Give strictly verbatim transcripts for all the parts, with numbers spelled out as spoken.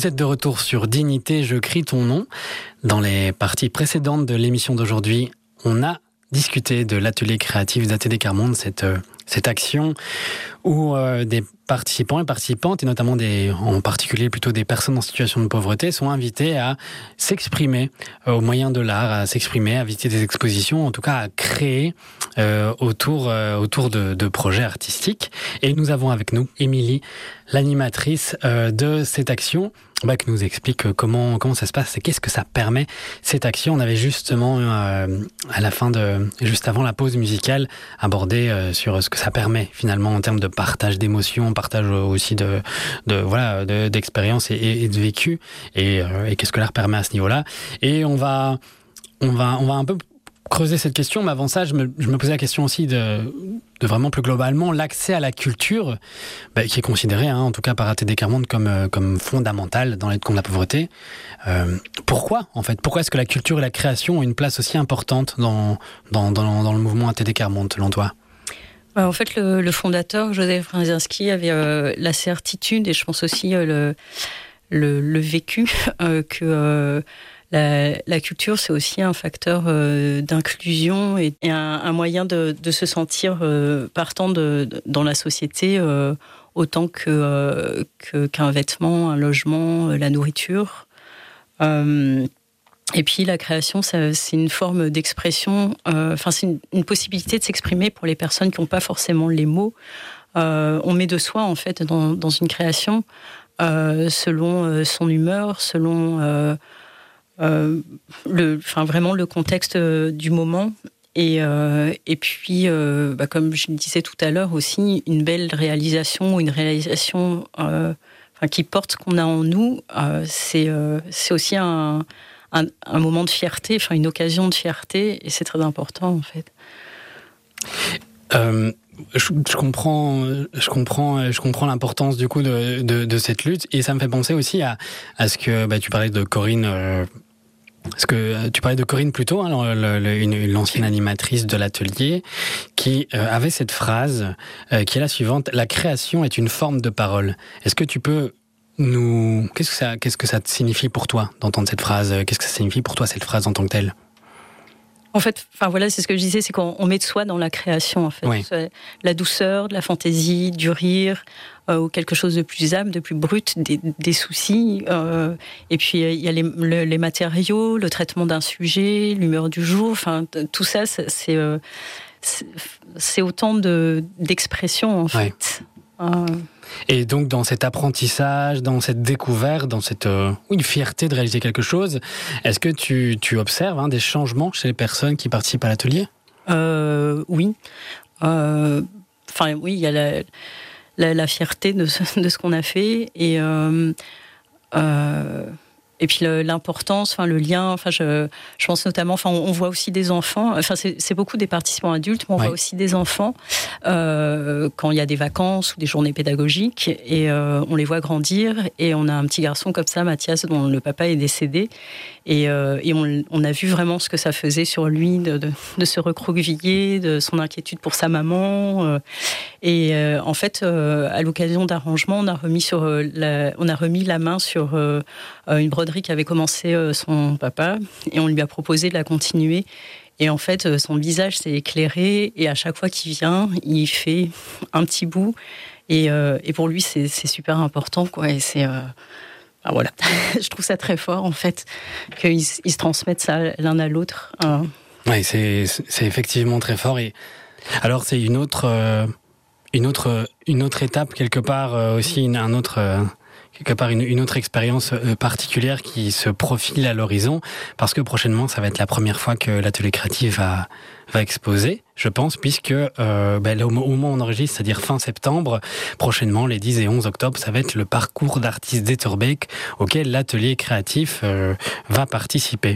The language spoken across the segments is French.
Vous êtes de retour sur Dignité, je crie ton nom. Dans les parties précédentes de l'émission d'aujourd'hui, on a discuté de l'atelier créatif d'A T D Quart Monde, cette, cette action où euh, des participants et participantes, et notamment des, en particulier plutôt des personnes en situation de pauvreté, sont invités à s'exprimer euh, au moyen de l'art, à s'exprimer, à visiter des expositions, en tout cas à créer euh, autour, euh, autour de, de projets artistiques. Et nous avons avec nous Émilie, l'animatrice euh, de cette action, bah, qui nous explique comment, comment ça se passe et qu'est-ce que ça permet, cette action. On avait justement, euh, à la fin de, juste avant la pause musicale, abordé euh, sur ce que ça permet finalement en termes de partage d'émotions, partage aussi de, de voilà, de, d'expériences et, et de vécu, et, euh, et qu'est-ce que l'art permet à ce niveau-là. Et on va, on va, on va un peu creuser cette question, mais avant ça, je me, je me posais la question aussi de, de vraiment plus globalement l'accès à la culture, bah, qui est considéré, hein, en tout cas par A T D Quart Monde, comme, comme fondamental dans l'aide contre la pauvreté. Euh, pourquoi, en fait Pourquoi est-ce que la culture et la création ont une place aussi importante dans, dans, dans, dans le mouvement A T D Quart Monde, selon toi ? En fait, le, le fondateur, Joseph Brzezinski, avait euh, la certitude, et je pense aussi euh, le, le, le vécu, euh, que euh, la, la culture, c'est aussi un facteur euh, d'inclusion et, et un, un moyen de, de se sentir euh, partant de, de, dans la société, euh, autant que, euh, que, qu'un vêtement, un logement, la nourriture. Euh, Et puis la création, ça, c'est une forme d'expression, euh, enfin c'est une, une possibilité de s'exprimer pour les personnes qui n'ont pas forcément les mots. Euh, on met de soi en fait dans, dans une création, euh, selon euh, son humeur, selon euh, euh, le, enfin vraiment le contexte euh, du moment. Et, euh, et puis, euh, bah, comme je le disais tout à l'heure aussi, une belle réalisation ou une réalisation euh, enfin, qui porte ce qu'on a en nous, euh, c'est, euh, c'est aussi un Un, un moment de fierté, enfin une occasion de fierté, et c'est très important en fait. Euh, je, je comprends, je comprends, je comprends l'importance du coup de, de, de cette lutte, et ça me fait penser aussi à, à ce que bah, tu parlais de Corinne. Euh, ce que tu parlais de Corinne plus tôt, hein, le, le, une, l'ancienne animatrice de l'atelier, qui euh, avait cette phrase euh, qui est la suivante: la création est une forme de parole. Est-ce que tu peux nous, qu'est-ce que ça, qu'est-ce que ça signifie pour toi d'entendre cette phrase ? Qu'est-ce que ça signifie pour toi cette phrase en tant que telle ? En fait, enfin voilà, c'est ce que je disais, c'est qu'on on met de soi dans la création en fait, oui. La douceur, de la fantaisie, du rire, euh, ou quelque chose de plus âme, de plus brut, des, des soucis. Euh, et puis il y a les, le, les matériaux, le traitement d'un sujet, l'humeur du jour. Enfin, tout ça, c'est, c'est, euh, c'est, c'est autant de d'expression en ouais. fait. Euh, Et donc, dans cet apprentissage, dans cette découverte, dans cette euh, une fierté de réaliser quelque chose, est-ce que tu, tu observes hein, des changements chez les personnes qui participent à l'atelier ? euh, Oui. Euh, enfin, oui, il y a la, la, la fierté de ce, de ce qu'on a fait. Et, euh, euh, et puis le, l'importance, enfin, le lien. Enfin, je, je pense notamment, enfin, on, on voit aussi des enfants. Enfin, c'est, c'est beaucoup des participants adultes, mais on ouais. voit aussi des enfants euh, quand il y a des vacances ou des journées pédagogiques, et euh, on les voit grandir. Et on a un petit garçon comme ça, Mathias, dont le papa est décédé, et, euh, et on, on a vu vraiment ce que ça faisait sur lui de, de, de se recroqueviller, de son inquiétude pour sa maman. Euh, et euh, en fait, euh, à l'occasion d'arrangements, on a remis sur euh, la, on a remis la main sur euh, une broderie qui avait commencé euh, son papa, et on lui a proposé de la continuer. Et en fait, euh, son visage s'est éclairé, et à chaque fois qu'il vient, il fait un petit bout. Et, euh, et pour lui, c'est, c'est super important, quoi. Et c'est, euh, ah, voilà. Je trouve ça très fort, en fait, qu'ils ils se transmettent ça l'un à l'autre. Hein. Oui, c'est, c'est effectivement très fort. Et alors, c'est une autre, euh, une autre, une autre étape quelque part euh, aussi, une, un autre. Euh... quelque part une, une autre expérience particulière qui se profile à l'horizon, parce que prochainement, ça va être la première fois que l'atelier créatif va, va exposer, je pense, puisque euh, ben, là, au moment où on enregistre, c'est-à-dire fin septembre, prochainement, les dix et onze octobre, ça va être le parcours d'artistes d'Etterbeek auquel l'atelier créatif euh, va participer.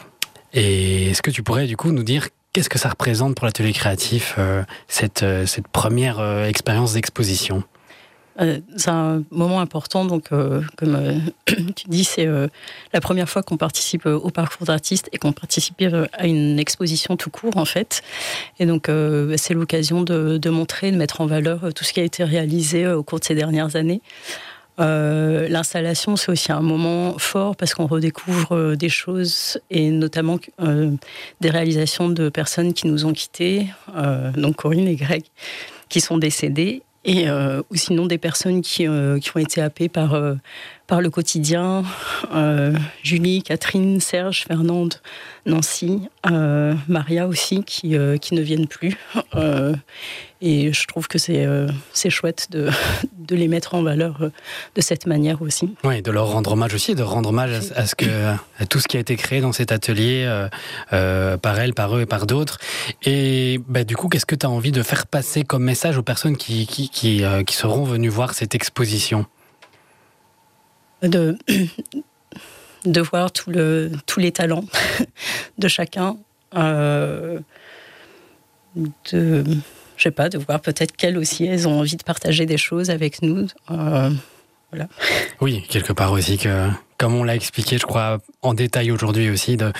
Et est-ce que tu pourrais du coup nous dire qu'est-ce que ça représente pour l'atelier créatif, euh, cette, euh, cette première euh, expérience d'exposition ? Euh, c'est un moment important, donc euh, comme euh, tu dis, c'est euh, la première fois qu'on participe euh, au parcours d'artistes et qu'on participe euh, à une exposition tout court en fait. Et donc euh, c'est l'occasion de, de montrer, de mettre en valeur euh, tout ce qui a été réalisé euh, au cours de ces dernières années. Euh, l'installation, c'est aussi un moment fort parce qu'on redécouvre des choses et notamment euh, des réalisations de personnes qui nous ont quittés, euh, donc Corinne et Greg, qui sont décédés, et euh, ou sinon des personnes qui, euh, qui ont été happées par, euh, par le quotidien, euh, Julie, Catherine, Serge, Fernande, Nancy, euh, Maria aussi, qui, euh, qui ne viennent plus. Euh, et je trouve que c'est, euh, c'est chouette de, de les mettre en valeur euh, de cette manière aussi. Oui, de leur rendre hommage aussi, de rendre hommage à, à, ce que, à tout ce qui a été créé dans cet atelier euh, euh, par elles, par eux et par d'autres. Et bah, du coup, qu'est-ce que tu as envie de faire passer comme message aux personnes qui, qui, qui, euh, qui seront venues voir cette exposition ? De, de voir tout le, tous les talents de chacun, euh, de, je sais pas, de voir peut-être qu'elles aussi, elles ont envie de partager des choses avec nous. Euh, voilà. Oui, quelque part aussi que, comme on l'a expliqué, je crois, en détail aujourd'hui aussi, de,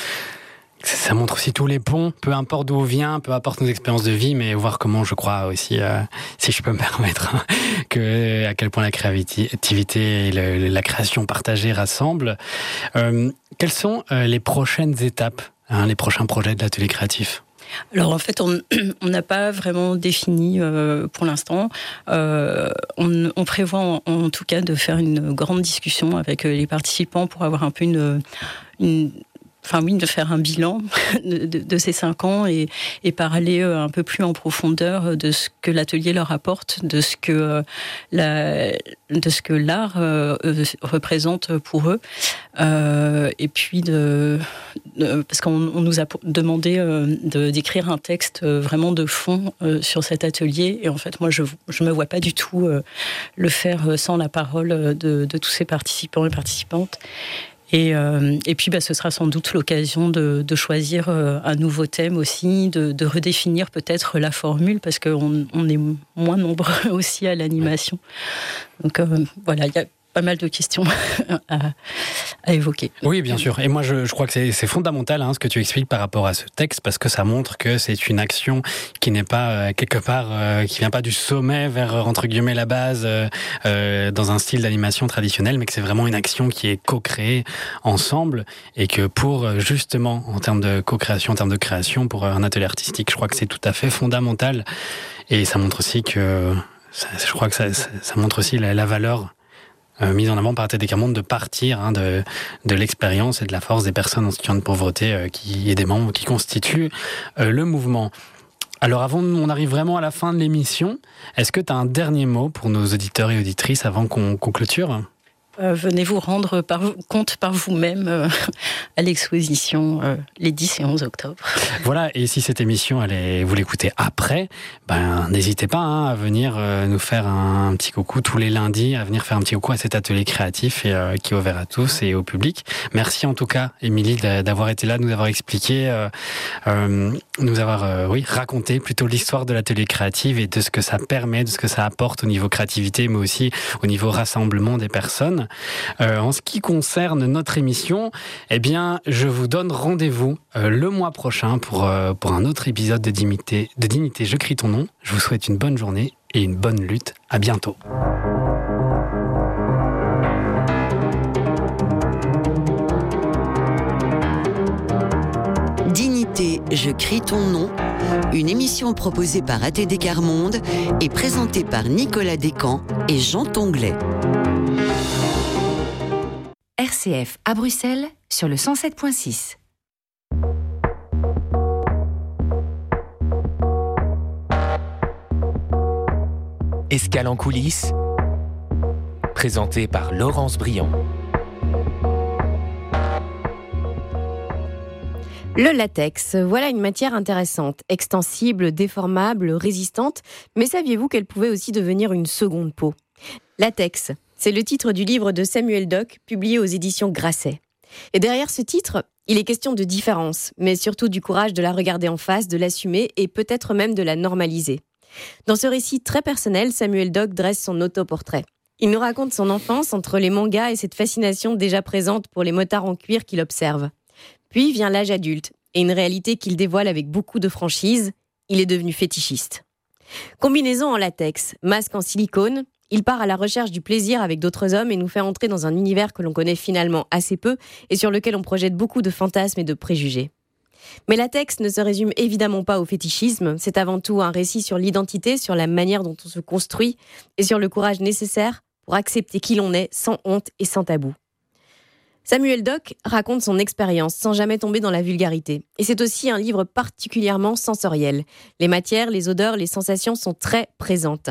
ça montre aussi tous les ponts, peu importe d'où on vient, peu importe nos expériences de vie, mais voir comment, je crois aussi, euh, si je peux me permettre, hein, que, à quel point la créativité et le, la création partagée rassemblent. Euh, quelles sont euh, les prochaines étapes, hein, les prochains projets de l'atelier créatif ? Alors en fait, on n'a pas vraiment défini euh, pour l'instant. Euh, on, on prévoit en, en tout cas de faire une grande discussion avec les participants pour avoir un peu une... une Enfin oui, de faire un bilan de, de, de ces cinq ans et, et parler un peu plus en profondeur de ce que l'atelier leur apporte, de ce que la, de ce que l'art euh, représente pour eux, euh, et puis de, de parce qu'on on nous a demandé euh, de, d'écrire un texte vraiment de fond euh, sur cet atelier. Et en fait, moi, je je me vois pas du tout euh, le faire sans la parole de, de tous ces participants et participantes. Et, euh, et puis, bah, ce sera sans doute l'occasion de, de choisir euh, un nouveau thème aussi, de, de redéfinir peut-être la formule, parce qu'on on est moins nombreux aussi à l'animation. Donc euh, voilà, il y a pas mal de questions à, à évoquer. Oui, bien sûr. Et moi, je, je crois que c'est, c'est fondamental hein, ce que tu expliques par rapport à ce texte, parce que ça montre que c'est une action qui n'est pas euh, quelque part, euh, qui vient pas du sommet vers entre guillemets la base euh, euh, dans un style d'animation traditionnel, mais que c'est vraiment une action qui est co-créée ensemble, et que pour justement en termes de co-création, en termes de création, pour un atelier artistique, je crois que c'est tout à fait fondamental. Et ça montre aussi que, ça, je crois que ça, ça, ça montre aussi la, la valeur Euh, mise en avant par A T D Quart Monde de partir hein, de, de l'expérience et de la force des personnes en situation de pauvreté euh, qui, et des membres qui constituent euh, le mouvement. Alors avant, on arrive vraiment à la fin de l'émission. Est-ce que tu as un dernier mot pour nos auditeurs et auditrices avant qu'on, qu'on clôture ? Euh, venez vous rendre par, compte par vous-même euh, à l'exposition euh, les dix et onze octobre. Voilà, et si cette émission, elle est, vous l'écoutez après, ben, n'hésitez pas hein, à venir euh, nous faire un, un petit coucou tous les lundis, à venir faire un petit coucou à cet atelier créatif et, euh, qui est ouvert à tous et au public. Merci en tout cas, Émilie, d'avoir été là, de nous avoir expliqué, euh, euh, nous avoir euh, oui, raconté plutôt l'histoire de l'atelier créatif et de ce que ça permet, de ce que ça apporte au niveau créativité, mais aussi au niveau rassemblement des personnes. Euh, en ce qui concerne notre émission, eh bien, je vous donne rendez-vous euh, le mois prochain pour, euh, pour un autre épisode de Dignité, de Dignité, je crie ton nom. Je vous souhaite une bonne journée et une bonne lutte. À bientôt. Dignité, je crie ton nom. Une émission proposée par A T D Quart Monde et présentée par Nicolas Descamps et Jean Tonglet. R C F à Bruxelles sur le cent sept virgule six. Escale en coulisses, présenté par Laurence Briand. Le latex, voilà une matière intéressante, extensible, déformable, résistante, mais saviez-vous qu'elle pouvait aussi devenir une seconde peau ? Latex, c'est le titre du livre de Samuel Dock, publié aux éditions Grasset. Et derrière ce titre, il est question de différence, mais surtout du courage de la regarder en face, de l'assumer et peut-être même de la normaliser. Dans ce récit très personnel, Samuel Dock dresse son autoportrait. Il nous raconte son enfance entre les mangas et cette fascination déjà présente pour les motards en cuir qu'il observe. Puis vient l'âge adulte, et une réalité qu'il dévoile avec beaucoup de franchise, il est devenu fétichiste. Combinaison en latex, masque en silicone, Il part à la recherche du plaisir avec d'autres hommes et nous fait entrer dans un univers que l'on connaît finalement assez peu et sur lequel on projette beaucoup de fantasmes et de préjugés. Mais Latex ne se résume évidemment pas au fétichisme, c'est avant tout un récit sur l'identité, sur la manière dont on se construit et sur le courage nécessaire pour accepter qui l'on est sans honte et sans tabou. Samuel Dock raconte son expérience sans jamais tomber dans la vulgarité. Et c'est aussi un livre particulièrement sensoriel. Les matières, les odeurs, les sensations sont très présentes.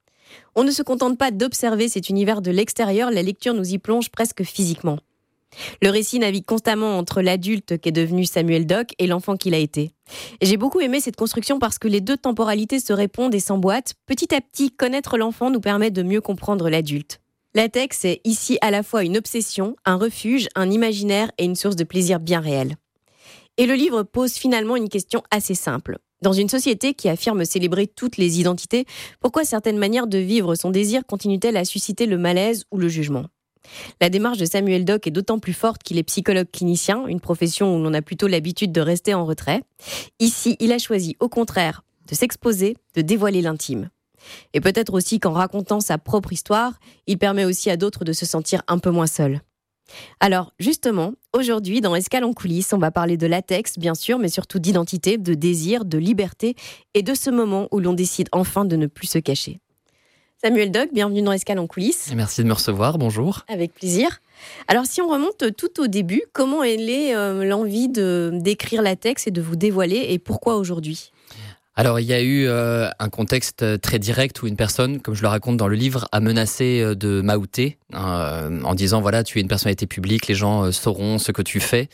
On ne se contente pas d'observer cet univers de l'extérieur, la lecture nous y plonge presque physiquement. Le récit navigue constamment entre l'adulte qu'est devenu Samuel Dock et l'enfant qu'il a été. Et j'ai beaucoup aimé cette construction parce que les deux temporalités se répondent et s'emboîtent. Petit à petit, connaître l'enfant nous permet de mieux comprendre l'adulte. Latex est ici à la fois une obsession, un refuge, un imaginaire et une source de plaisir bien réelle. Et le livre pose finalement une question assez simple. Dans une société qui affirme célébrer toutes les identités, pourquoi certaines manières de vivre son désir continuent-elles à susciter le malaise ou le jugement ? La démarche de Samuel Dock est d'autant plus forte qu'il est psychologue clinicien, une profession où l'on a plutôt l'habitude de rester en retrait. Ici, il a choisi au contraire de s'exposer, de dévoiler l'intime. Et peut-être aussi qu'en racontant sa propre histoire, il permet aussi à d'autres de se sentir un peu moins seuls. Alors, justement, aujourd'hui, dans Escale en coulisses, on va parler de latex, bien sûr, mais surtout d'identité, de désir, de liberté et de ce moment où l'on décide enfin de ne plus se cacher. Samuel Dock, bienvenue dans Escale en coulisses. Merci de me recevoir, bonjour. Avec plaisir. Alors, si on remonte tout au début, comment est née euh, l'envie de, d'écrire latex et de vous dévoiler et pourquoi aujourd'hui ? Alors, il y a eu euh, un contexte très direct où une personne, comme je le raconte dans le livre, a menacé de m'outer euh, en disant, voilà, tu es une personnalité publique, les gens euh, sauront ce que tu fais.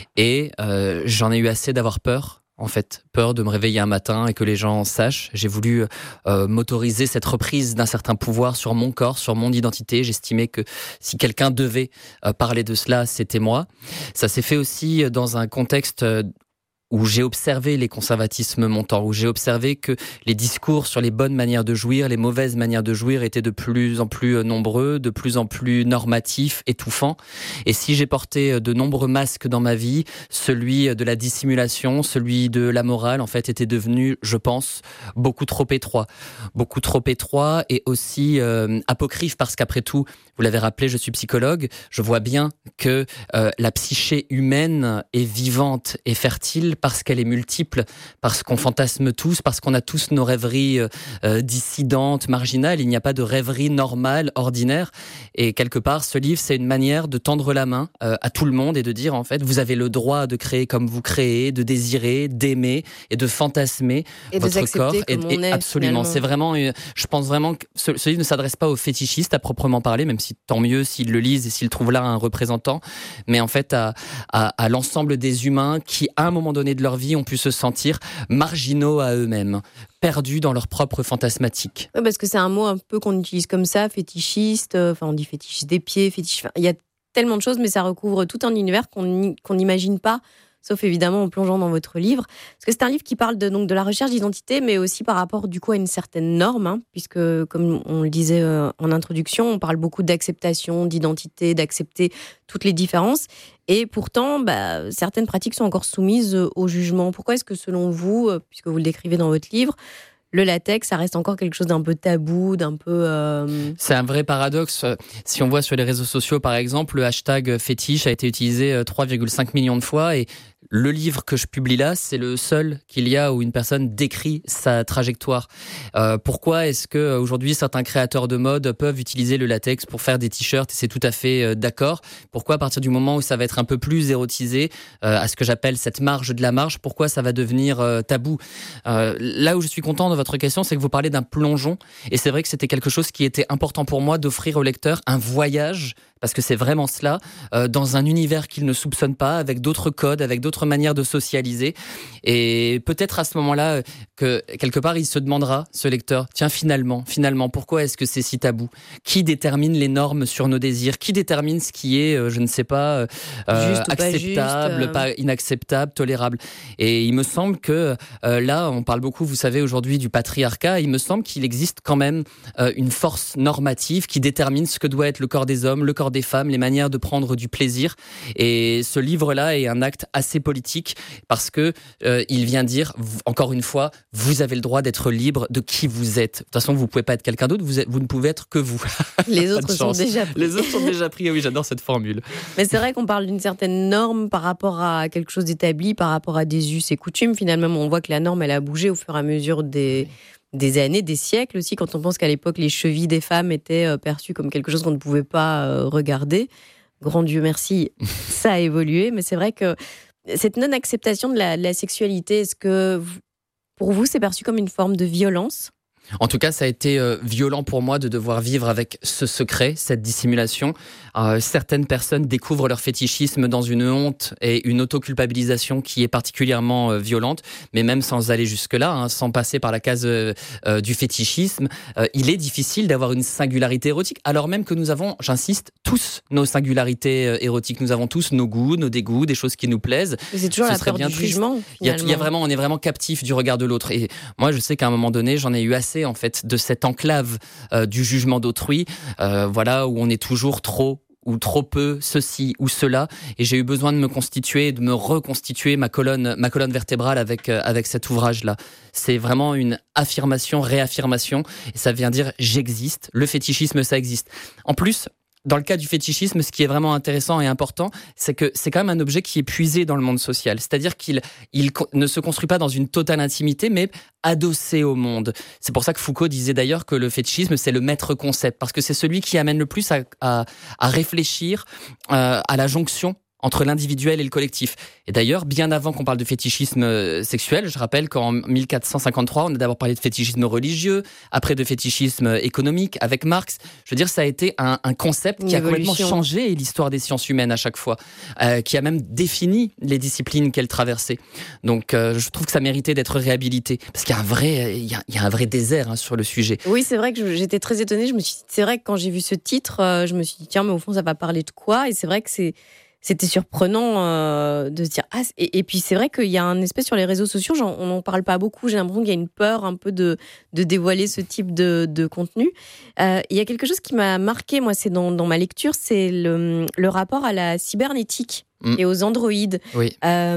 Et euh, j'en ai eu assez d'avoir peur, en fait. Peur de me réveiller un matin et que les gens sachent. J'ai voulu euh, m'autoriser cette reprise d'un certain pouvoir sur mon corps, sur mon identité. J'estimais que si quelqu'un devait euh, parler de cela, c'était moi. Ça s'est fait aussi dans un contexte euh, où j'ai observé les conservatismes montants, où j'ai observé que les discours sur les bonnes manières de jouir, les mauvaises manières de jouir étaient de plus en plus nombreux, de plus en plus normatifs, étouffants. Et si j'ai porté de nombreux masques dans ma vie, celui de la dissimulation, celui de la morale, en fait, était devenu, je pense, beaucoup trop étroit. Beaucoup trop étroit et aussi euh, apocryphe, parce qu'après tout, vous l'avez rappelé, je suis psychologue, je vois bien que euh, la psyché humaine est vivante et fertile parce qu'elle est multiple, parce qu'on fantasme tous, parce qu'on a tous nos rêveries euh, dissidentes, marginales. Il n'y a pas de rêverie normale, ordinaire. Et quelque part, ce livre, c'est une manière de tendre la main euh, à tout le monde et de dire, en fait, vous avez le droit de créer comme vous créez, de désirer, d'aimer et de fantasmer et votre de corps. Et, et est, absolument. C'est vraiment, euh, je pense vraiment que ce, ce livre ne s'adresse pas aux fétichistes à proprement parler, même si tant mieux s'ils le lisent et s'ils trouvent là un représentant, mais en fait à, à, à l'ensemble des humains qui, à un moment donné de leur vie, ont pu se sentir marginaux à eux-mêmes, perdus dans leur propre fantasmatique. Oui, parce que c'est un mot un peu qu'on utilise comme ça, fétichiste, enfin on dit fétichiste des pieds, fétiche... Enfin, il y a tellement de choses, mais ça recouvre tout un univers qu'on qu'on n'imagine pas, sauf évidemment en plongeant dans votre livre. Parce que c'est un livre qui parle de, donc, de la recherche d'identité, mais aussi par rapport du coup à une certaine norme, hein, puisque comme on le disait euh, en introduction, on parle beaucoup d'acceptation, d'identité, d'accepter toutes les différences. Et pourtant, bah, certaines pratiques sont encore soumises au jugement. Pourquoi est-ce que selon vous, puisque vous le décrivez dans votre livre, le latex, ça reste encore quelque chose d'un peu tabou, d'un peu... Euh... C'est un vrai paradoxe. Si on voit sur les réseaux sociaux, par exemple, le hashtag fétiche a été utilisé trois virgule cinq millions de fois et le livre que je publie là, c'est le seul qu'il y a où une personne décrit sa trajectoire. Euh, pourquoi est-ce que aujourd'hui certains créateurs de mode peuvent utiliser le latex pour faire des t-shirts et c'est tout à fait euh, d'accord. Pourquoi à partir du moment où ça va être un peu plus érotisé, euh, à ce que j'appelle cette marge de la marge, pourquoi ça va devenir euh, tabou? euh, Là où je suis content de votre question, c'est que vous parlez d'un plongeon et c'est vrai que c'était quelque chose qui était important pour moi d'offrir au lecteur un voyage, parce que c'est vraiment cela, euh, dans un univers qu'il ne soupçonne pas, avec d'autres codes, avec d'autres manières de socialiser. Et peut-être à ce moment-là que quelque part il se demandera, ce lecteur, tiens finalement, finalement, pourquoi est-ce que c'est si tabou? Qui détermine les normes sur nos désirs? Qui détermine ce qui est, euh, je ne sais pas, euh, juste acceptable, pas, juste, euh... pas inacceptable, tolérable? Et il me semble que euh, là, on parle beaucoup, vous savez, aujourd'hui du patriarcat. Il me semble qu'il existe quand même euh, une force normative qui détermine ce que doit être le corps des hommes, le corps corps des femmes, les manières de prendre du plaisir. Et ce livre-là est un acte assez politique parce que euh, il vient dire, encore une fois, vous avez le droit d'être libre de qui vous êtes. De toute façon, vous pouvez pas être quelqu'un d'autre, vous, êtes, vous ne pouvez être que vous. Les autres sont déjà pris. Les autres sont déjà pris, oui, j'adore cette formule. Mais c'est vrai qu'on parle d'une certaine norme par rapport à quelque chose d'établi, par rapport à des us et coutumes. Finalement, on voit que la norme, elle a bougé au fur et à mesure des... des années, des siècles aussi, quand on pense qu'à l'époque, les chevilles des femmes étaient perçues comme quelque chose qu'on ne pouvait pas regarder. Grand Dieu merci, ça a évolué, mais c'est vrai que cette non-acceptation de la, de la sexualité, est-ce que pour vous, c'est perçu comme une forme de violence ? En tout cas, ça a été euh, violent pour moi de devoir vivre avec ce secret, cette dissimulation. Euh, certaines personnes découvrent leur fétichisme dans une honte et une autoculpabilisation qui est particulièrement euh, violente, mais même sans aller jusque-là, hein, sans passer par la case euh, euh, du fétichisme, euh, il est difficile d'avoir une singularité érotique, alors même que nous avons, j'insiste, tous nos singularités euh, érotiques. Nous avons tous nos goûts, nos dégoûts, des choses qui nous plaisent. Mais c'est toujours Ce la serait peur bien du triste. jugement, Il y a, finalement. il y a vraiment, on est vraiment captif du regard de l'autre. Et moi, je sais qu'à un moment donné, j'en ai eu assez en fait de cette enclave euh, du jugement d'autrui, euh, voilà, où on est toujours trop ou trop peu ceci ou cela, et j'ai eu besoin de me constituer, de me reconstituer ma colonne, ma colonne vertébrale avec euh, avec cet ouvrage-là. C'est vraiment une affirmation, réaffirmation, et ça vient dire j'existe. Le fétichisme, ça existe. En plus, dans le cas du fétichisme, ce qui est vraiment intéressant et important, c'est que c'est quand même un objet qui est puisé dans le monde social. C'est-à-dire qu'il il ne se construit pas dans une totale intimité, mais adossé au monde. C'est pour ça que Foucault disait d'ailleurs que le fétichisme, c'est le maître concept, parce que c'est celui qui amène le plus à, à, à réfléchir euh, à la jonction entre l'individuel et le collectif. Et d'ailleurs, bien avant qu'on parle de fétichisme sexuel, je rappelle qu'en mille quatre cent cinquante-trois, on a d'abord parlé de fétichisme religieux, après de fétichisme économique avec Marx. Je veux dire, ça a été un, un concept qui a complètement changé l'histoire des sciences humaines à chaque fois, euh, qui a même défini les disciplines qu'elle traversait. Donc, euh, je trouve que ça méritait d'être réhabilité, parce qu'il y a un vrai, il y a, il y a un vrai désert hein, sur le sujet. Oui, c'est vrai que j'étais très étonnée. Je me suis dit, c'est vrai que quand j'ai vu ce titre, euh, je me suis dit, tiens, mais au fond, ça va parler de quoi ? Et c'est vrai que c'est C'était surprenant euh, de se dire ah et, et puis c'est vrai qu'il y a un espèce sur les réseaux sociaux, genre, on n'en parle pas beaucoup. J'ai l'impression qu'il y a une peur un peu de de dévoiler ce type de, de contenu. Euh, il y a quelque chose qui m'a marqué, moi, c'est dans dans ma lecture, c'est le le rapport à la cybernétique mmh. et aux androïdes. Oui.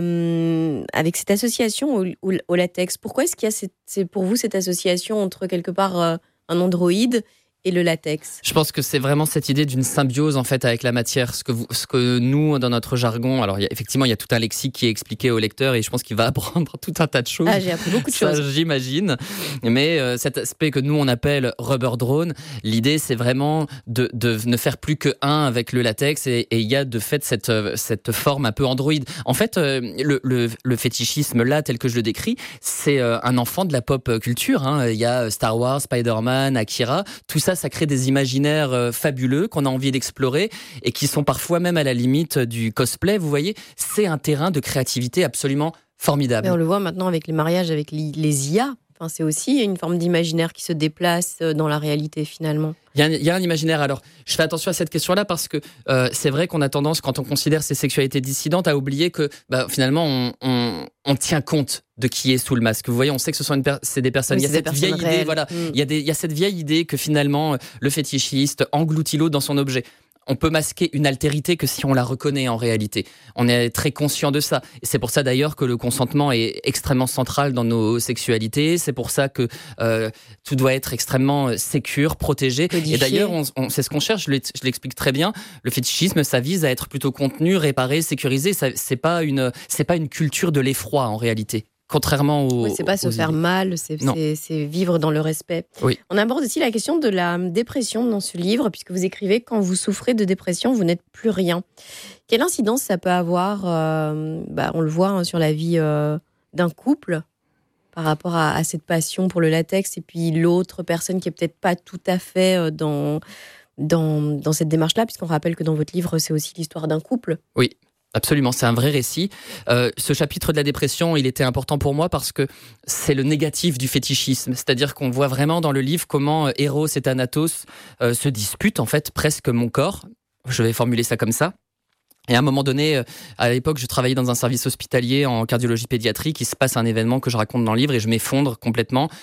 Euh, avec cette association au, au, au latex. Pourquoi est-ce qu'il y a cette, c'est pour vous cette association entre quelque part euh, un androïde et le latex? Je pense que c'est vraiment cette idée d'une symbiose en fait avec la matière. Ce que, vous, ce que nous, dans notre jargon, alors il y a, effectivement, il y a tout un lexique qui est expliqué au lecteur et je pense qu'il va apprendre tout un tas de choses. Ah, j'ai appris beaucoup de Ça, choses. J'imagine. Mais euh, cet aspect que nous, on appelle rubber drone, l'idée, c'est vraiment de, de ne faire plus que un avec le latex et il y a de fait cette, cette forme un peu androïde. En fait, euh, le, le, le fétichisme là, tel que je le décris, c'est euh, un enfant de la pop culture. Hein. Il y a Star Wars, Spider-Man, Akira, tout ça, ça crée des imaginaires euh, fabuleux qu'on a envie d'explorer et qui sont parfois même à la limite du cosplay. Vous voyez, c'est un terrain de créativité absolument formidable. Mais on le voit maintenant avec les mariages, avec les, les I A. Enfin, c'est aussi une forme d'imaginaire qui se déplace dans la réalité finalement. Il y, a un, il y a un imaginaire. Alors, je fais attention à cette question-là parce que euh, c'est vrai qu'on a tendance, quand on considère ces sexualités dissidentes, à oublier que bah, finalement, on, on, on tient compte de qui est sous le masque. Vous voyez, on sait que ce sont une per- c'est des personnes. Oui, il y a cette vieille réelles. idée, voilà. Mm. Il y a des, il y a cette vieille idée que finalement, le fétichiste engloutit l'autre dans son objet. On peut masquer une altérité que si on la reconnaît en réalité. On est très conscient de ça. Et c'est pour ça d'ailleurs que le consentement est extrêmement central dans nos sexualités. C'est pour ça que euh, tout doit être extrêmement sécure, protégé. Codifié. Et d'ailleurs, on, on, c'est ce qu'on cherche. Je l'explique très bien. Le fétichisme, ça vise à être plutôt contenu, réparé, sécurisé. Ça, c'est pas une, c'est pas une culture de l'effroi en réalité. Contrairement aux. Oui, c'est pas se faire idées. mal, c'est, c'est, c'est vivre dans le respect. Oui. On aborde aussi la question de la dépression dans ce livre, puisque vous écrivez quand vous souffrez de dépression, vous n'êtes plus rien. Quelle incidence ça peut avoir euh, bah, on le voit hein, sur la vie euh, d'un couple par rapport à, à cette passion pour le latex, et puis l'autre personne qui est peut-être pas tout à fait euh, dans, dans, dans cette démarche-là, puisqu'on rappelle que dans votre livre, c'est aussi l'histoire d'un couple. Oui. Absolument, c'est un vrai récit. Euh, ce chapitre de la dépression, il était important pour moi parce que c'est le négatif du fétichisme. C'est-à-dire qu'on voit vraiment dans le livre comment Eros et Thanatos euh, se disputent en fait presque mon corps. Je vais formuler ça comme ça. Et à un moment donné, à l'époque, je travaillais dans un service hospitalier en cardiologie pédiatrique. Il se passe un événement que je raconte dans le livre et je m'effondre complètement.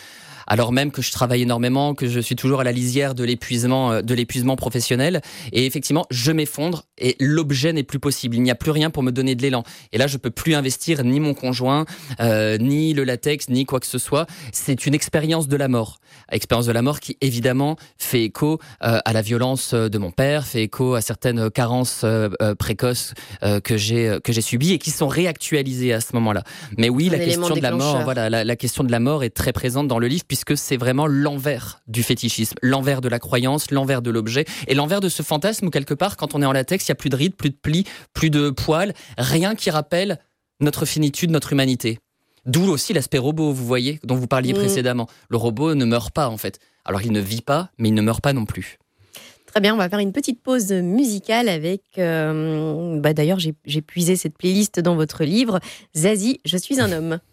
alors même que je travaille énormément, que je suis toujours à la lisière de l'épuisement, de l'épuisement professionnel. Et effectivement, je m'effondre et l'objet n'est plus possible. Il n'y a plus rien pour me donner de l'élan. Et là, je peux plus investir ni mon conjoint, euh, ni le latex, ni quoi que ce soit. C'est une expérience de la mort. Expérience de la mort qui, évidemment, fait écho euh, à la violence de mon père, fait écho à certaines carences euh, euh, précoces euh, que j'ai que j'ai subies et qui sont réactualisées à ce moment-là. Mais oui, Un la question de la mort, voilà, la, la question de la mort est très présente dans le livre puisque c'est vraiment l'envers du fétichisme, l'envers de la croyance, l'envers de l'objet et l'envers de ce fantasme où quelque part, quand on est en latex, il n'y a plus de rides, plus de plis, plus de poils, rien qui rappelle notre finitude, notre humanité. D'où aussi l'aspect robot, vous voyez, dont vous parliez mmh. précédemment. Le robot ne meurt pas en fait. Alors il ne vit pas, mais il ne meurt pas non plus. Très bien, on va faire une petite pause musicale avec... Euh, bah d'ailleurs, j'ai, j'ai puisé cette playlist dans votre livre. Zazie, je suis un homme.